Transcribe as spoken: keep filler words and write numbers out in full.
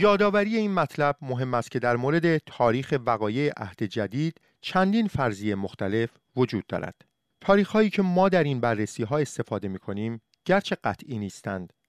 یادآوری این مطلب مهم است که در مورد تاریخ وقایع عهد جدید چندین فرضیه مختلف وجود دارد. تاریخ‌هایی که ما در این بررسی‌ها استفاده می‌کنیم گرچه قطعی نیستند،